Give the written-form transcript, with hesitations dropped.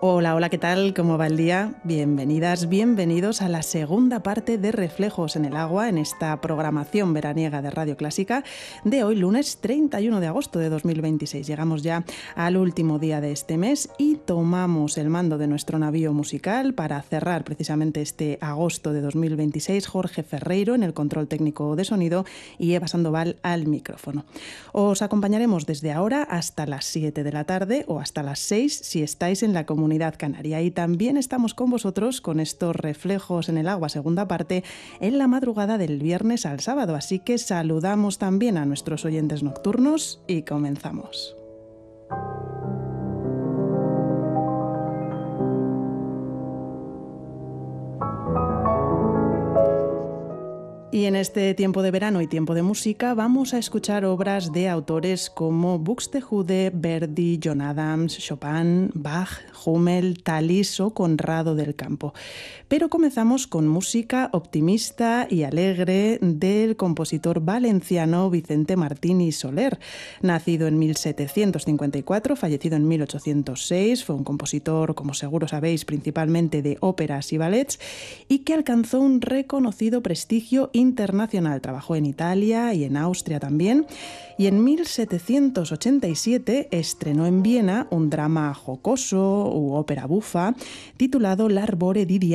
Hola, hola, ¿qué tal? ¿Cómo va el día? Bienvenidas, bienvenidos a la segunda parte de Reflejos en el Agua en esta programación veraniega de Radio Clásica de hoy, lunes 31 de agosto de 2026. Llegamos ya al último día de este mes y tomamos el mando de nuestro navío musical para cerrar precisamente este agosto de 2026. Jorge Ferreiro en el control técnico de sonido y Eva Sandoval al micrófono. Os acompañaremos desde ahora hasta las 7 de la tarde o hasta las 6 si estáis en la comunidad canaria. Y también estamos con vosotros con estos Reflejos en el Agua, segunda parte, en la madrugada del viernes al sábado. Así que saludamos también a nuestros oyentes nocturnos y comenzamos. Y en este tiempo de verano y tiempo de música vamos a escuchar obras de autores como Buxtehude, Verdi, John Adams, Chopin, Bach, Hummel, Tallis o Conrado del Campo. Pero comenzamos con música optimista y alegre del compositor valenciano Vicente Martín y Soler. Nacido en 1754, fallecido en 1806, fue un compositor, como seguro sabéis, principalmente de óperas y ballets, y que alcanzó un reconocido prestigio internacional. Trabajó en Italia y en Austria también, y en 1787 estrenó en Viena un drama jocoso u ópera bufa titulado L'Arbore di